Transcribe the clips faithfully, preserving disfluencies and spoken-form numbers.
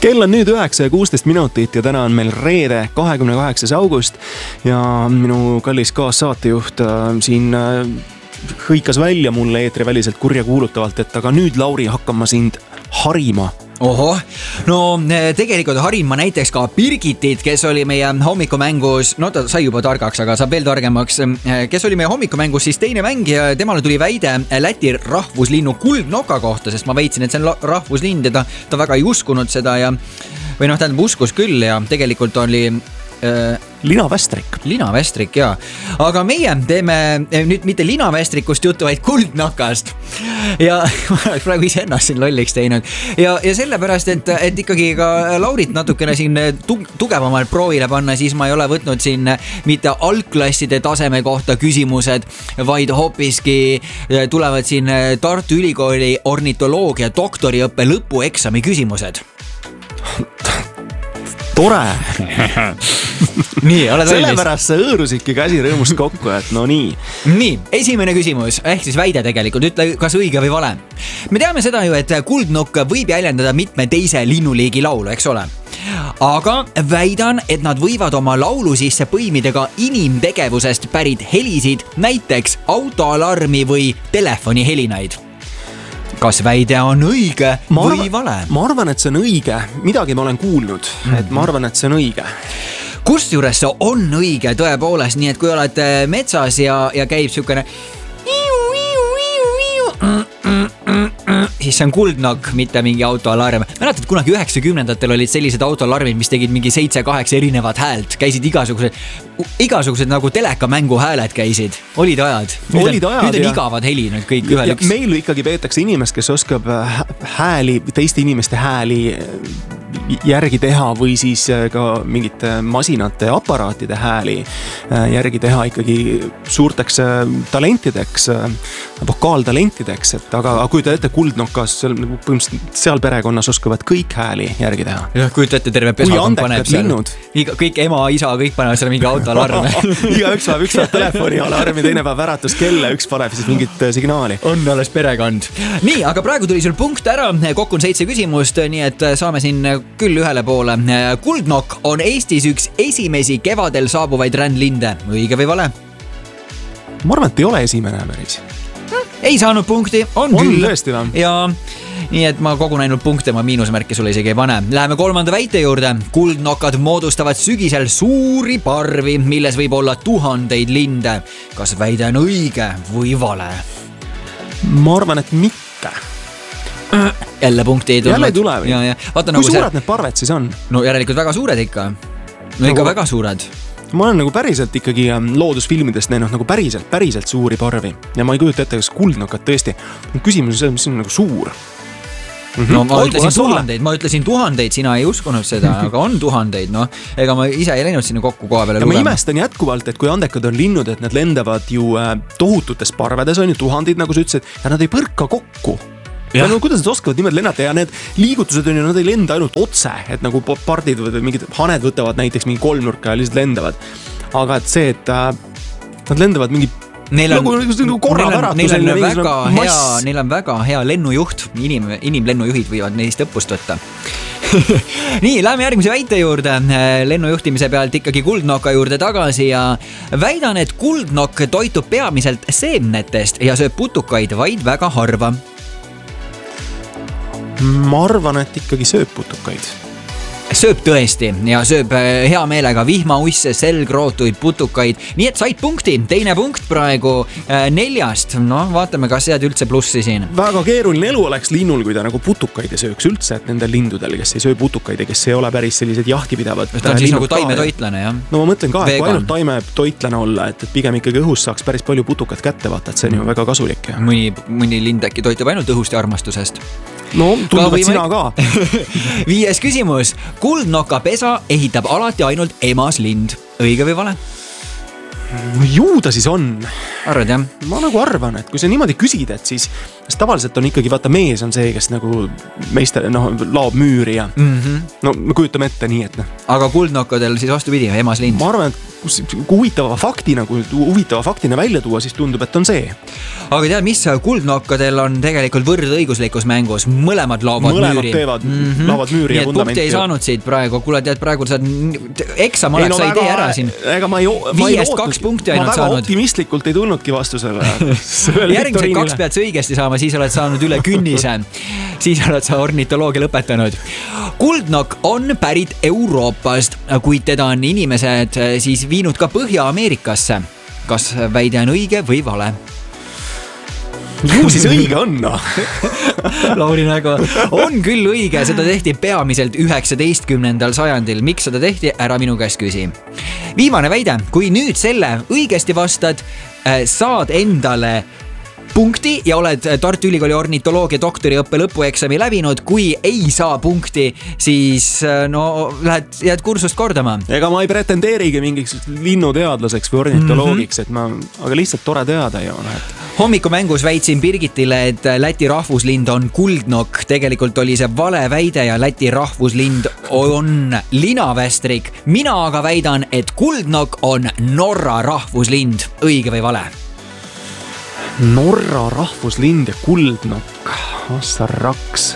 Kell on nüüd üheksa ja kuusteist minutit ja täna on meil reede, kahekümne kaheksas august ja minu kallis kaassaatejuht siin hõikas välja mulle eetriväliselt kurja kuulutavalt, et aga nüüd, Lauri, hakkan ma sind harima. Oho, no tegelikult harin ma näiteks ka Birgitit, kes oli meie hommikumängus, no ta sai juba targaks, aga saab veel targemaks, kes oli meie hommikumängus siis teine mängija, temale tuli väide Läti rahvuslinnu kuldnoka kohta, sest ma veitsin, et see on rahvuslind ja ta, ta väga ei uskunud seda ja või noh, tähendab uskus küll ja tegelikult oli äh, linavästrik. Linavästrik, jaa. Aga meie teeme nüüd mitte linavästrikust juttu, vaid kuldnokast. Ja ma oleks praegu ise ennast siin lolliks teinud. Ja, ja sellepärast, et, et ikkagi ka Laurit natukene siin tugevamalt proovile panna, siis ma ei ole võtnud siin mitte algklasside taseme kohta küsimused, vaid hoopiski tulevad siin Tartu Ülikooli ornitoloogia doktoriõppe lõpueksami küsimused. Tore. Nii, oled valmis? Sellepärast sa õõrusidki käsi rõõmust kokku, et no nii. Nii, esimene küsimus, ehk siis väide tegelikult, ütle kas õige või vale. Me teame seda ju, et kuldnokk võib jäljendada mitme teise linnuliigi laulu, eks ole? Aga väidan, et nad võivad oma laulu sisse põimida ka inimtegevusest pärit helisid, näiteks autoalarmi või telefoni helinaid. Kas väide on õige ma või arvan, vale? Ma arvan, et see on õige. Midagi ma olen kuulnud, mm-hmm. et ma arvan, et see on õige. Kust juures see on õige tõepoolest, nii et kui oled metsas ja, ja käib siukene siis see on kuldnokk, mitte mingi autoalarm. Mäletad, kunagi üheksakümnendatel olid sellised autoalarmid, mis tegid mingi seitse kaheksa erinevat häält. Käisid igasugused, igasugused nagu telekamängu hääled käisid. Olid ajad. Olid ajad, nüüd on ja. igavad heli nüüd kõik ühel üks. Meil ikkagi peetakse inimest, kes oskab hääli, teiste inimeste hääli järgi teha või siis ka mingite masinate ja aparaatide hääli järgi teha ikkagi suurteks talentideks, vokaaltalentideks, et aga, aga kujuta ette kuldnokas, seal, seal perekonnas oskavad kõik hääli järgi teha. Jah, kujuta ette, terve pesakond paneb seal. Iga, kõik ema, isa, kõik panevad seal mingi autoalarme. Iga üks päev, üks päev telefoni alarmi, teine päev äratuskelle, üks paneb siis mingit signaali. On alles perekond. Nii, aga praegu tuli sul punkt ära, kokku on seitse küsimust, nii et saame siin küll ühele poole. Kuldnokk on Eestis üks esimesi kevadel saabuvaid rändlinde. Õige või vale? Ma arvan, et ei ole esimene päris. Ei saanud punkti, on, on küll. Tõesti, ja nii et ma kogun ainult punkte, ma miinusmärki sulle isegi ei pane. Läheme kolmanda väite juurde. Kuldnokad moodustavad sügisel suuri parvi, milles võib olla tuhandeid linde. Kas väide on õige või vale? Ma arvan, et mitte. Jälle punkti ei tulnud. Jälle ei tule või? Ja, ja. Vaata, kui nagu suured see... need parved siis on? No järelikult väga suured ikka. No ikka no, väga suured. Ma olen nagu päriselt ikkagi loodusfilmidest näinud nagu päriselt, päriselt suuri parvi. Ja ma ei kujuta ette, kas kuldnokad tõesti. Küsimus on, mis on nagu suur. Mm-hmm. No ma Olgu, ütlesin tuhandeid, ma ütlesin tuhandeid, sina ei uskunud seda, aga on tuhandeid, no. Ega ma ise ei läinud sinna kokku koha peale ja lugema. Ma imestan jätkuvalt, et kui andekad on linnud, et nad lendavad ju tohututes parvedes, on ju tuhandeid, nagu sa ütlesid, ja nad ei põrka kokku. Ja no kuidas nad oskavad niimoodi lennata ja need liigutused on ju, nad ei lenda ainult otse, et nagu pardid või mingid haned võtavad näiteks mingi kolmnurka ja lihtsalt lendavad. Aga et see, et äh, nad lendavad mingi neil on, nagu, nagu korraväratus. Neil on, neil on väga hea, neil on väga hea lennujuht, inim, inimlennujuhid võivad neist õppust võtta. Nii, läheme järgmise väite juurde. Lennujuhtimise pealt ikkagi kuldnoka juurde tagasi ja väidan, et kuldnokk toitub peamiselt seemnetest ja sööb putukaid vaid väga harva. Ma arvan, et ikkagi sööb putukaid. Sööb tõesti ja sööb hea meelega vihmauisse, selgrootuid, putukaid. Nii et said punkti, teine punkt praegu neljast. No vaatame, kas jääd üldse plussi siin. Väga keeruline elu oleks linnul, kui ta nagu putukaid ei sööks üldse, et nendel lindudel, kes ei söö putukaid ja kes ei ole päris sellised jahtipidavad. Ta on siis nagu taimetoitlane, jah? No ma mõtlen ka, et kui ainult taimetoitlane olla, et, et pigem ikkagi õhus saaks päris palju putukat kätte vaata, et see on ju väga kasulik. Ja. Mõni, mõni lind äkki toitub ainult õhust ja armastusest. No, tundub, et sina ka. Viies küsimus. Kuldnoka pesa ehitab alati ainult emas lind. Õige või vale? Ju ta siis on. Arvad jah? Ma nagu arvan, et kui sa niimoodi küsid, et siis tavaliselt on ikkagi, vaata mees on see, kes nagu meiste, noh, laob müüri ja mm-hmm. no me kujutame ette nii, et noh. Aga kuldnokkadel siis vastupidi, emas lind. Ma arvan, et kui huvitava faktina, kui huvitava faktina välja tuua, siis tundub, et on see. Aga tead, mis kuldnokkadel on tegelikult võrdõiguslikus mängus? Mõlemad laovad Mõlemad müüri. Teevad, mm-hmm. laovad müüri nii, ja vundamenti. Nii et punkti ei saanud siit praegu. Kuule, tead, praegu saad eksam oleks, no, sa ei tee ära siin. Ega ma ei, ma Viiest kaks punkti ainult saanud. Ma väga optimistlikult ei tulnudki vastusele. Järgmised kaks pead sa õigesti saama, siis oled saanud üle künnise. Siis oled sa ornitoloogia lõpetanud. Kuldnokk on pärit Euroopast, kuid teda on inimesed siis viinud ka Põhja-Ameerikasse. Kas väide on õige või vale? Ju siis õige on, no. Lauri nägu on küll õige, seda tehti peamiselt üheksateistkümnendal sajandil. Miks seda tehti? Ära minu käest küsi. Viimane väide, kui nüüd selle õigesti vastad, saad endale punkti ja oled Tartu Ülikooli ornitoloogia doktoriõppe lõpueksami läbinud. Kui ei saa punkti, siis no lähed, jääd kursust kordama. Ega ma ei pretendeerigi mingiks linnuteadlaseks või ornitoloogiks, mm-hmm. et ma, aga lihtsalt tore teada ju. Hommikumängus väitsin Birgitile, et Läti rahvuslind on kuldnokk. Tegelikult oli see vale väide ja Läti rahvuslind on linavästrik. Mina aga väidan, et kuldnokk on Norra rahvuslind. Õige või vale? Norra rahvuslind ja kuldnokk. Ossa raks.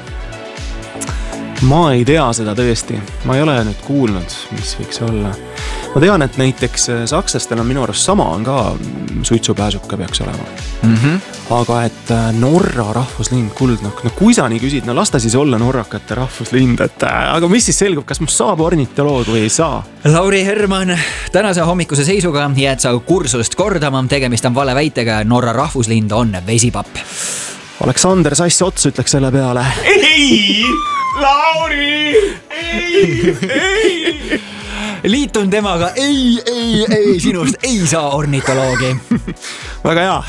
Ma ei tea seda tõesti. Ma ei ole nüüd kuulnud, mis võiks olla. Ma tean, et näiteks sakslastel on minu arust sama on ka suitsupääsuka peaks olema. Mm-hmm. Aga et Norra rahvuslind, kuldnokk. No kui sa nii küsid, no lasta siis olla norrakate rahvuslind. Et, aga mis siis selgub, kas must saab ornitoloog või ei saa? Lauri Herman, tänase hommikuse seisuga jääd sa kursust kordama. Tegemist on vale väitega, Norra rahvuslind on vesipapp. Aleksander Sass Ots ütleks selle peale. Ei! Lauri! Ei! Ei! Liitun temaga, ei, ei, ei, sinust ei saa ornitoloogi. Väga hea.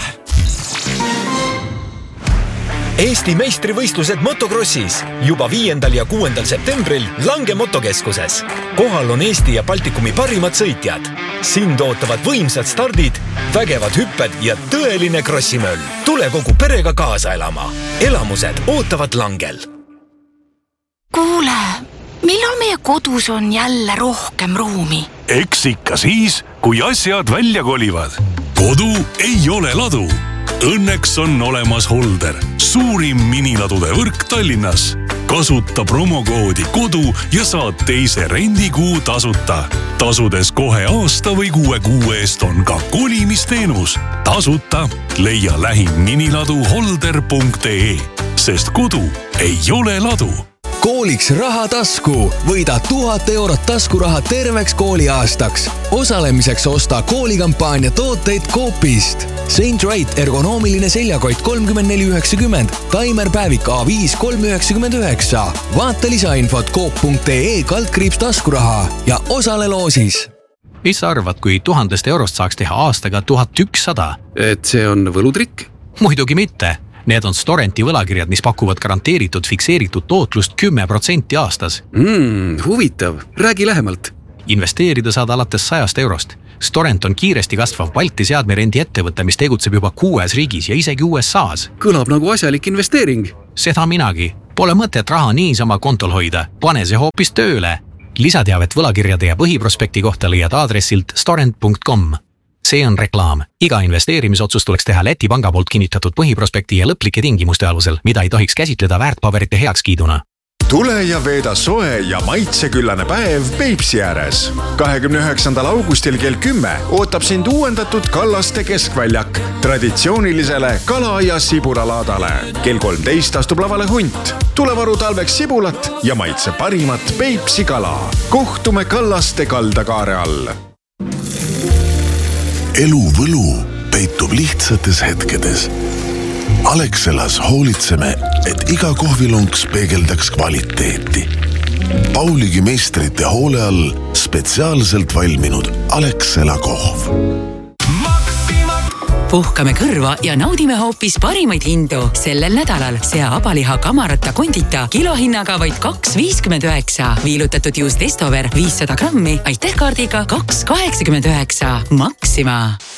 Eesti meistrivõistlused motokrossis juba viiendal ja kuuendal septembril Lange motokeskuses. Kohal on Eesti ja Baltikumi parimad sõitjad. Sind ootavad võimsad stardid, vägevad hüpped ja tõeline krossimöll. Tule kogu perega kaasa elama. Elamused ootavad Langel. Kuule, millal meie kodus on jälle rohkem ruumi? Eks ikka siis, kui asjad välja kolivad. Kodu ei ole ladu. Õnneks on olemas Holder, suurim miniladude võrk Tallinnas. Kasuta promokoodi kodu ja saad teise rendikuu tasuta. Tasudes kohe aasta või kuue kuu eest on ka kolimisteenus. Tasuta leia lähim miniladu holder punkt ee, sest kodu ei ole ladu. Kooliks raha tasku. Võida tuhat eurot taskuraha terveks kooliaastaks. Osalemiseks osta koolikampaania tooteid Coopist. Saint Wright ergonoomiline seljakott kolmkümmend neli üheksakümmend, Timer päevik A viis kolm üheksakümmend üheksa. Vaata lisainfot coop punkt ee kaldkriips taskuraha ja osale loosis. Mis sa arvad, kui tuhandest eurost saaks teha aastaga tuhat ükssada? Et see on võlutrikk? Muidugi mitte. Need on Storenti võlakirjad, mis pakuvad garanteeritud fikseeritud tootlust kümme protsenti aastas. Mm, huvitav. Räägi lähemalt. Investeerida saad alates sajast eurost. Storent on kiiresti kasvav Balti seadmerendi ettevõte, mis tegutseb juba kuues riigis ja isegi U S A-s. Kõlab nagu asjalik investeering. Seda minagi. Pole mõtet raha niisama kontol hoida. Pane see hoopis tööle. Lisateavet võlakirjade ja põhiprospekti kohta leiad aadressilt storent punkt com. See on reklaam. Iga investeerimisotsus tuleks teha Läti panga poolt kinnitatud põhiprospekti ja lõplike tingimuste alusel, mida ei tohiks käsitleda väärtpaberite heakskiiduna. Tule ja veeda soe ja maitseküllane päev Peipsi ääres. kahekümne üheksandal augustil kell kümme ootab sind uuendatud Kallaste keskväljak traditsioonilisele kala- ja sibulalaadale. Kell kolmteist astub lavale hunt. Tule varu talveks sibulat ja maitse parimat Peipsi kala. Kohtume Kallaste kaldakaare all. Elu võlu peitub lihtsates hetkedes. Alexelas hoolitseme, et iga kohvilonks peegeldaks kvaliteeti. Pauligi meistrite hoole all spetsiaalselt valminud Alexela kohv. Puhkame kõrva ja naudime hoopis parimaid hindu. Sellel nädalal sea abaliha kamarata kondita kilohinnaga vaid kaks viiskümmend üheksa. Viilutatud juust Estover viissada grammi, aitäh kaardiga kaks kaheksakümmend üheksa. Maxima.